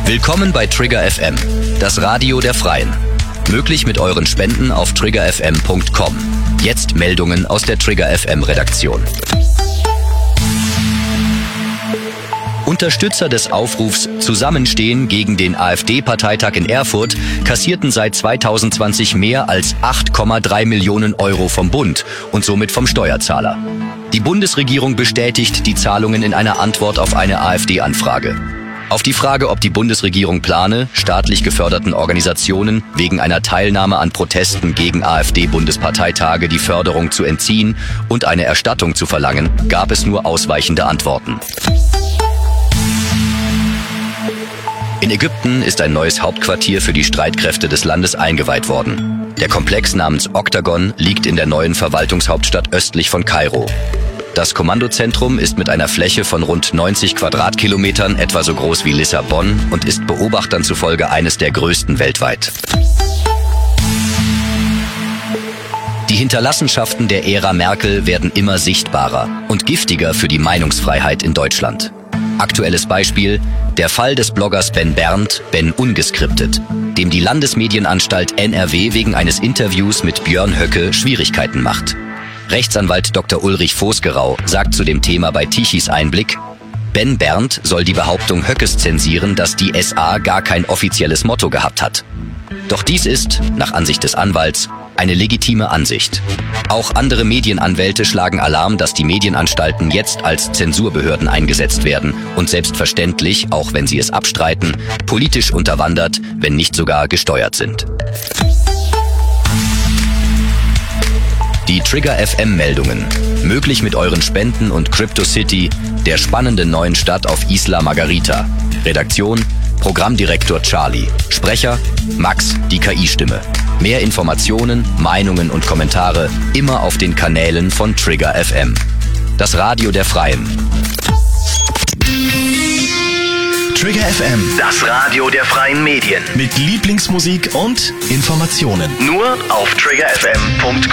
Willkommen bei Trigger FM, das Radio der Freien. Möglich mit euren Spenden auf triggerfm.com. Jetzt Meldungen aus der Trigger FM Redaktion. Unterstützer des Aufrufs Zusammenstehen gegen den AfD-Parteitag in Erfurt kassierten seit 2020 mehr als 8,3 Millionen Euro vom Bund und somit vom Steuerzahler. Die Bundesregierung bestätigt die Zahlungen in einer Antwort auf eine AfD-Anfrage. Auf die Frage, ob die Bundesregierung plane, staatlich geförderten Organisationen wegen einer Teilnahme an Protesten gegen AfD-Bundesparteitage die Förderung zu entziehen und eine Erstattung zu verlangen, gab es nur ausweichende Antworten. In Ägypten ist ein neues Hauptquartier für die Streitkräfte des Landes eingeweiht worden. Der Komplex namens Oktagon liegt in der neuen Verwaltungshauptstadt östlich von Kairo. Das Kommandozentrum ist mit einer Fläche von rund 90 Quadratkilometern etwa so groß wie Lissabon und ist Beobachtern zufolge eines der größten weltweit. Die Hinterlassenschaften der Ära Merkel werden immer sichtbarer und giftiger für die Meinungsfreiheit in Deutschland. Aktuelles Beispiel: der Fall des Bloggers Ben Berndt, Ben Ungeskriptet, dem die Landesmedienanstalt NRW wegen eines Interviews mit Björn Höcke Schwierigkeiten macht. Rechtsanwalt Dr. Ulrich Vosgerau sagt zu dem Thema bei Tichys Einblick: Ben Berndt soll die Behauptung Höckes zensieren, dass die SA gar kein offizielles Motto gehabt hat. Doch dies ist, nach Ansicht des Anwalts, eine legitime Ansicht. Auch andere Medienanwälte schlagen Alarm, dass die Medienanstalten jetzt als Zensurbehörden eingesetzt werden und selbstverständlich, auch wenn sie es abstreiten, politisch unterwandert, wenn nicht sogar gesteuert sind. Die Trigger FM Meldungen. Möglich mit euren Spenden und CryptoCity, der spannenden neuen Stadt auf Isla Margarita. Redaktion: Programmdirektor Charlie. Sprecher: Max, die KI-Stimme. Mehr Informationen, Meinungen und Kommentare immer auf den Kanälen von Trigger FM. Das Radio der Freien. Trigger FM, Das Radio der freien Medien. mit Lieblingsmusik und Informationen. Nur auf triggerfm.com.